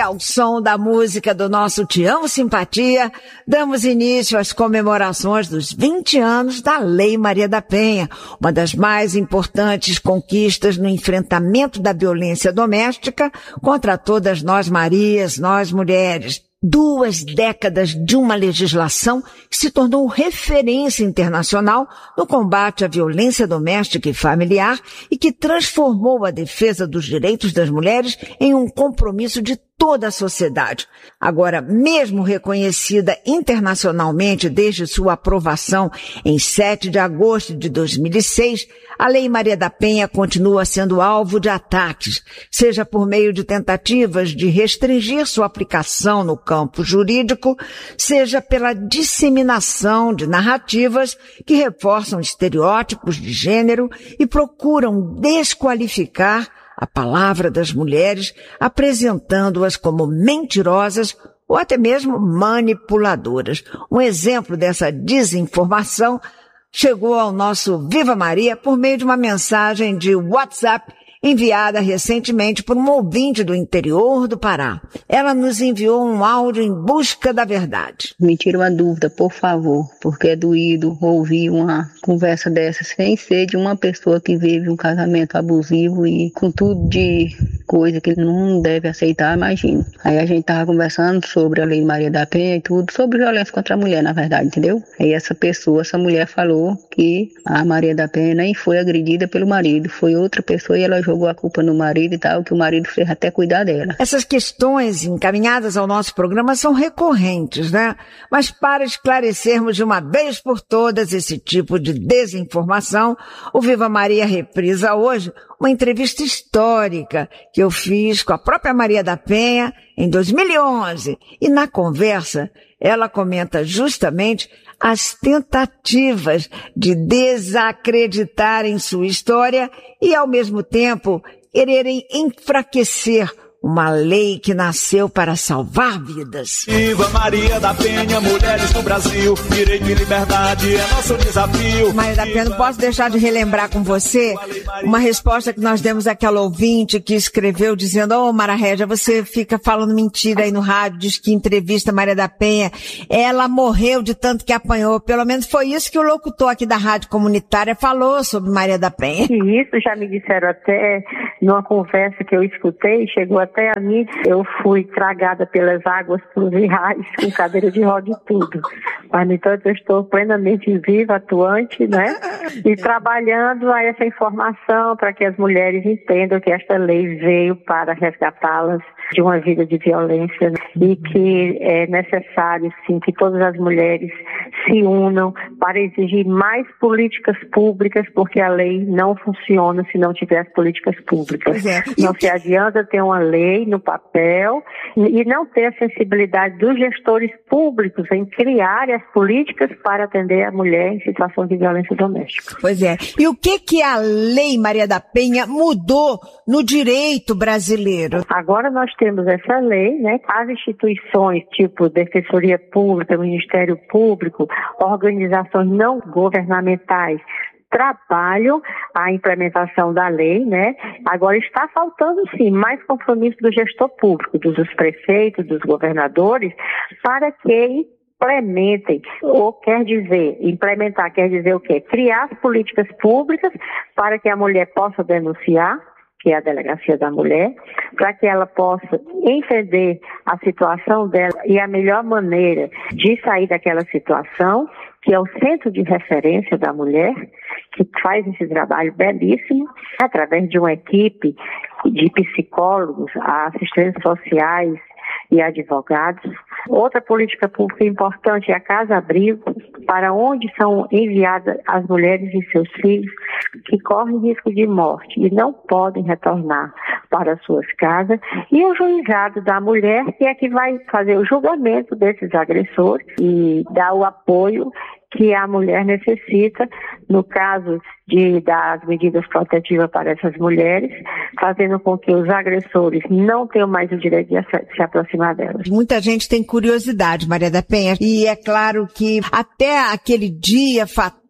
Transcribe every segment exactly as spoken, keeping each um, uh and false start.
Ao som da música do nosso Te Amo Simpatia, damos início às comemorações dos vinte anos da Lei Maria da Penha, uma das mais importantes conquistas no enfrentamento da violência doméstica contra todas nós Marias, nós mulheres. Duas décadas de uma legislação que se tornou referência internacional no combate à violência doméstica e familiar e que transformou a defesa dos direitos das mulheres em um compromisso de toda a sociedade. Agora, mesmo reconhecida internacionalmente desde sua aprovação em sete de agosto de dois mil e seis, a Lei Maria da Penha continua sendo alvo de ataques, seja por meio de tentativas de restringir sua aplicação no campo jurídico, seja pela disseminação de narrativas que reforçam estereótipos de gênero e procuram desqualificar a palavra das mulheres, apresentando-as como mentirosas ou até mesmo manipuladoras. Um exemplo dessa desinformação chegou ao nosso Viva Maria por meio de uma mensagem de WhatsApp enviada recentemente por um ouvinte do interior do Pará. Ela nos enviou um áudio em busca da verdade. Me tira uma dúvida, por favor, porque é doído ouvir uma conversa dessa sem ser de uma pessoa que vive um casamento abusivo e com tudo de coisa que ele não deve aceitar, imagina. Aí a gente tava conversando sobre a Lei Maria da Penha e tudo, sobre violência contra a mulher, na verdade, entendeu? Aí essa pessoa, essa mulher falou que a Maria da Penha nem foi agredida pelo marido, foi outra pessoa e ela jogou a culpa no marido e tal, que o marido fez até cuidar dela. Essas questões encaminhadas ao nosso programa são recorrentes, né? Mas para esclarecermos de uma vez por todas esse tipo de desinformação, o Viva Maria reprisa hoje uma entrevista histórica que eu fiz com a própria Maria da Penha em dois mil e onze. E na conversa, ela comenta justamente as tentativas de desacreditar em sua história e, ao mesmo tempo, quererem enfraquecer uma lei que nasceu para salvar vidas. Viva Maria da Penha, mulheres do Brasil, direito e liberdade é nosso desafio. Maria da Penha, não posso deixar de relembrar com você uma resposta que nós demos àquela ouvinte que escreveu dizendo: ô, oh, Mara Régia, você fica falando mentira aí no rádio, diz que entrevista Maria da Penha, ela morreu de tanto que apanhou. Pelo menos foi isso que o locutor aqui da rádio comunitária falou sobre Maria da Penha. E isso já me disseram até numa conversa que eu escutei, chegou até a mim, eu fui tragada pelas águas pluviais, com cadeira de roda e tudo. Mas, no entanto, eu estou plenamente viva, atuante, né? E trabalhando a essa informação para que as mulheres entendam que esta lei veio para resgatá-las de uma vida de violência, né? E que é necessário, sim, que todas as mulheres se unam para exigir mais políticas públicas, porque a lei não funciona se não tiver as políticas públicas. É. Não se adianta ter uma lei no papel e não ter a sensibilidade dos gestores públicos em criar as políticas para atender a mulher em situação de violência doméstica. Pois é. E o que que a Lei Maria da Penha mudou no direito brasileiro? Agora nós temos essa lei, né? As instituições tipo Defensoria Pública, Ministério Público, organizações não governamentais trabalham a implementação da lei, né? Agora está faltando, sim, mais compromisso do gestor público, dos prefeitos, dos governadores, para que implementem, ou quer dizer, implementar quer dizer o quê? Criar as políticas públicas para que a mulher possa denunciar, que é a Delegacia da Mulher, para que ela possa entender a situação dela e a melhor maneira de sair daquela situação, que é o Centro de Referência da Mulher, que faz esse trabalho belíssimo, através de uma equipe de psicólogos, assistentes sociais e advogados. Outra política pública importante é a Casa-Abrigo, para onde são enviadas as mulheres e seus filhos que correm risco de morte e não podem retornar para suas casas. E o juizado da mulher, que é que vai fazer o julgamento desses agressores e dar o apoio que a mulher necessita, no caso de dar as medidas protetivas para essas mulheres, fazendo com que os agressores não tenham mais o direito de se aproximar delas. Muita gente tem curiosidade, Maria da Penha, e é claro que até aquele dia fatal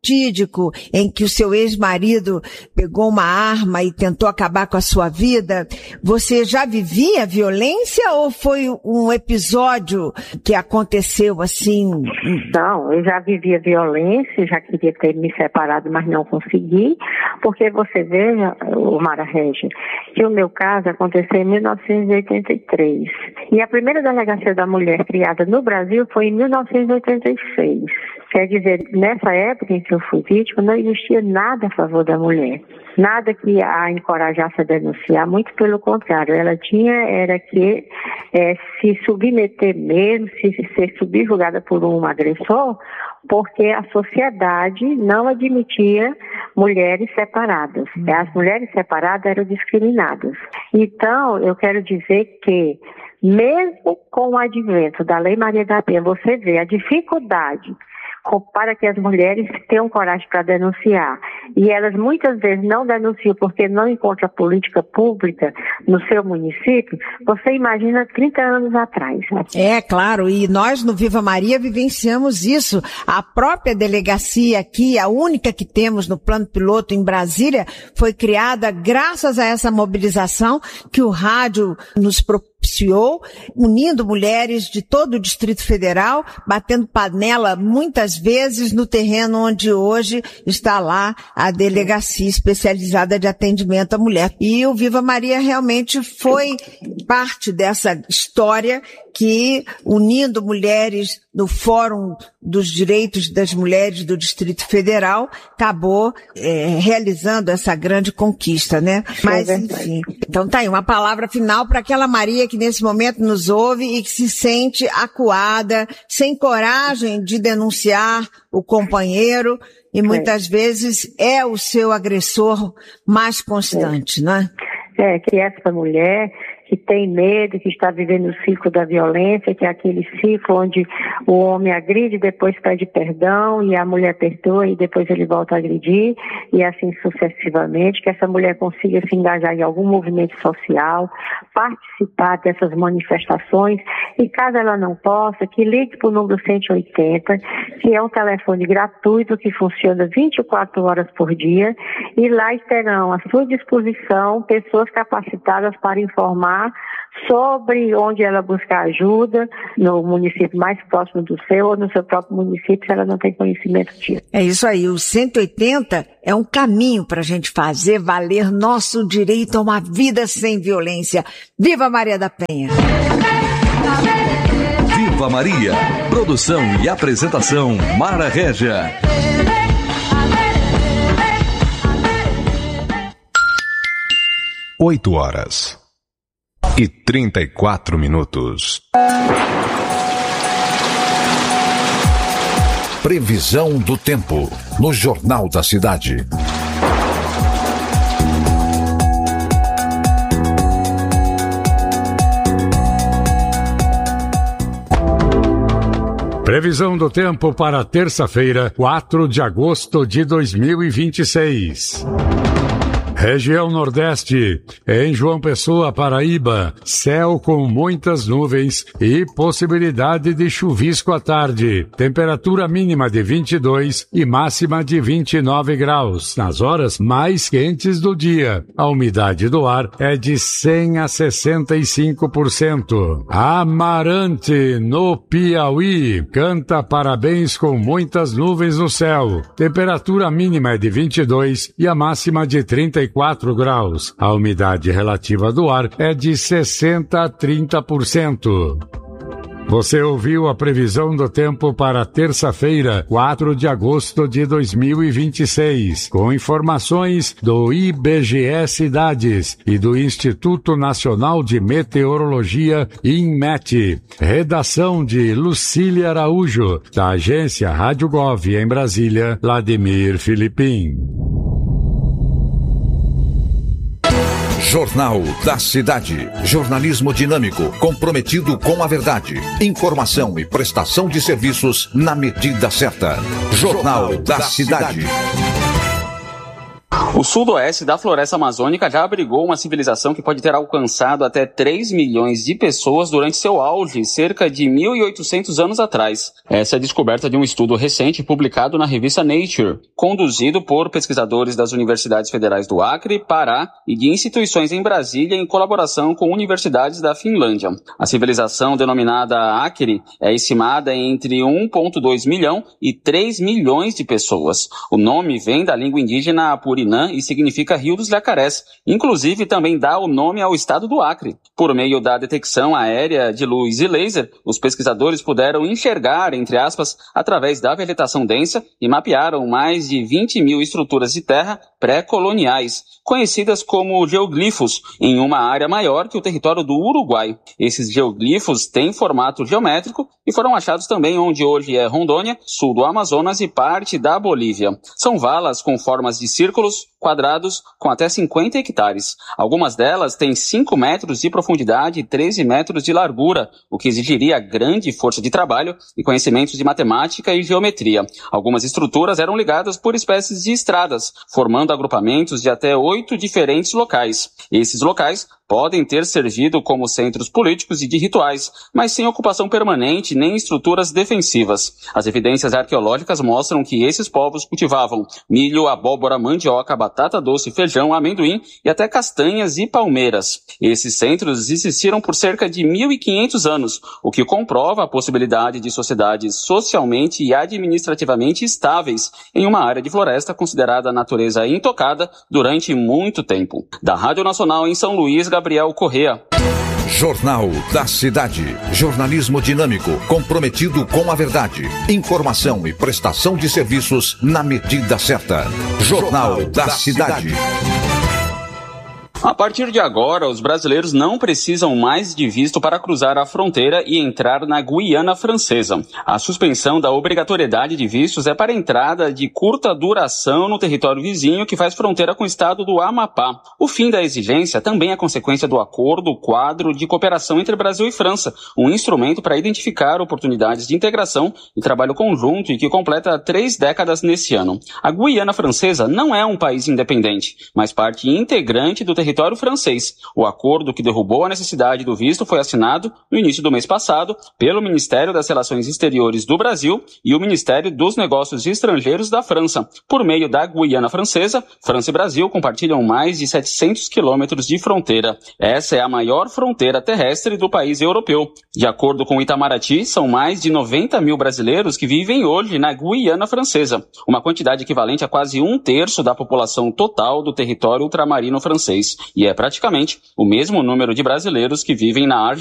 fatídico em que o seu ex-marido pegou uma arma e tentou acabar com a sua vida, você já vivia violência ou foi um episódio que aconteceu assim? Não, eu já vivia violência, já queria ter me separado, mas não consegui, porque você veja, Mara Régia, que o meu caso aconteceu em mil novecentos e oitenta e três. E a primeira delegacia da mulher criada no Brasil foi em mil novecentos e oitenta e seis. Quer dizer, nessa época em que eu fui vítima, não existia nada a favor da mulher. Nada que a encorajasse a denunciar, muito pelo contrário. Ela tinha era que é, se submeter mesmo, se ser subjugada por um agressor, porque a sociedade não admitia mulheres separadas. As mulheres separadas eram discriminadas. Então, eu quero dizer que, mesmo com o advento da Lei Maria da Penha, você vê a dificuldade para que as mulheres tenham coragem para denunciar. E elas muitas vezes não denunciam porque não encontram política pública no seu município. Você imagina trinta anos atrás. Né? É, claro, e nós no Viva Maria vivenciamos isso. A própria delegacia aqui, a única que temos no plano piloto em Brasília, foi criada graças a essa mobilização que o rádio nos propiciou, unindo mulheres de todo o Distrito Federal, batendo panela muitas vezes no terreno onde hoje está lá a delegacia especializada de atendimento à mulher. E o Viva Maria realmente foi parte dessa história que, unindo mulheres no Fórum dos Direitos das Mulheres do Distrito Federal, acabou é, realizando essa grande conquista, né? Mas, enfim. Então tá aí, uma palavra final para aquela Maria que nesse momento nos ouve e que se sente acuada, sem coragem de denunciar o companheiro e muitas é. vezes é o seu agressor mais constante, é. né? É, que essa mulher que tem medo, que está vivendo o ciclo da violência, que é aquele ciclo onde o homem agride, depois pede perdão, e a mulher perdoa, e depois ele volta a agredir, e assim sucessivamente, que essa mulher consiga se engajar em algum movimento social, participar dessas manifestações, e caso ela não possa, que ligue para o número cento e oitenta, que é um telefone gratuito que funciona vinte e quatro horas por dia, e lá terão à sua disposição pessoas capacitadas para informar sobre onde ela buscar ajuda, no município mais próximo do seu ou no seu próprio município, se ela não tem conhecimento disso. É isso aí, o cento e oitenta é um caminho para a gente fazer valer nosso direito a uma vida sem violência. Viva Maria da Penha! Viva Maria! Produção e apresentação, Mara Régia. Oito horas e trinta e quatro minutos. Previsão do tempo no Jornal da Cidade. Previsão do tempo para terça-feira, quatro de agosto de dois mil e vinte e seis. Região Nordeste, em João Pessoa, Paraíba, céu com muitas nuvens e possibilidade de chuvisco à tarde. Temperatura mínima de vinte e dois e máxima de vinte e nove graus, nas horas mais quentes do dia. A umidade do ar é de cem a sessenta e cinco por cento. Amarante, no Piauí, canta parabéns com muitas nuvens no céu. Temperatura mínima é de vinte e dois e a máxima de trinta e quatro graus. A umidade relativa do ar é de sessenta a trinta por cento. Você ouviu a previsão do tempo para terça-feira, quatro de agosto de dois mil e vinte e seis, com informações do I B G E Cidades e do Instituto Nacional de Meteorologia, INMET. Redação de Lucília Araújo, da agência Rádio Gov em Brasília, Vladimir Filipim. Jornal da Cidade. Jornalismo dinâmico, comprometido com a verdade. Informação e prestação de serviços na medida certa. Jornal da Cidade. O sudoeste da floresta amazônica já abrigou uma civilização que pode ter alcançado até três milhões de pessoas durante seu auge, cerca de mil e oitocentos anos atrás. Essa é a descoberta de um estudo recente publicado na revista Nature, conduzido por pesquisadores das universidades federais do Acre, Pará e de instituições em Brasília em colaboração com universidades da Finlândia. A civilização denominada Acre é estimada entre um vírgula dois milhão e três milhões de pessoas. O nome vem da língua indígena Apurinã e significa Rio dos Jacarés. Inclusive, também dá o nome ao estado do Acre. Por meio da detecção aérea de luz e laser, os pesquisadores puderam enxergar, entre aspas, através da vegetação densa e mapearam mais de vinte mil estruturas de terra pré-coloniais, conhecidas como geoglifos, em uma área maior que o território do Uruguai. Esses geoglifos têm formato geométrico e foram achados também onde hoje é Rondônia, sul do Amazonas e parte da Bolívia. São valas com formas de círculos, quadrados, com até cinquenta hectares. Algumas delas têm cinco metros de profundidade e treze metros de largura, o que exigiria grande força de trabalho e conhecimentos de matemática e geometria. Algumas estruturas eram ligadas por espécies de estradas, formando agrupamentos de até oito diferentes locais. Esses locais podem ter servido como centros políticos e de rituais, mas sem ocupação permanente nem estruturas defensivas. As evidências arqueológicas mostram que esses povos cultivavam milho, abóbora, mandioca, batata doce, feijão, amendoim e até castanhas e palmeiras. Esses centros existiram por cerca de mil e quinhentos anos, o que comprova a possibilidade de sociedades socialmente e administrativamente estáveis em uma área de floresta considerada natureza intocada durante muito tempo. Da Rádio Nacional em São Luís, Gabriel Correa. Jornal da Cidade. Jornalismo dinâmico, comprometido com a verdade. Informação e prestação de serviços na medida certa. Jornal da Cidade. A partir de agora, os brasileiros não precisam mais de visto para cruzar a fronteira e entrar na Guiana Francesa. A suspensão da obrigatoriedade de vistos é para entrada de curta duração no território vizinho que faz fronteira com o estado do Amapá. O fim da exigência também é consequência do Acordo Quadro de Cooperação entre Brasil e França, um instrumento para identificar oportunidades de integração e trabalho conjunto e que completa três décadas nesse ano. A Guiana Francesa não é um país independente, mas parte integrante do território território francês. O acordo que derrubou a necessidade do visto foi assinado no início do mês passado pelo Ministério das Relações Exteriores do Brasil e o Ministério dos Negócios Estrangeiros da França. Por meio da Guiana Francesa, França e Brasil compartilham mais de setecentos quilômetros de fronteira. Essa é a maior fronteira terrestre do país europeu. De acordo com o Itamaraty, são mais de noventa mil brasileiros que vivem hoje na Guiana Francesa, uma quantidade equivalente a quase um terço da população total do território ultramarino francês. E é praticamente o mesmo número de brasileiros que vivem na Argentina.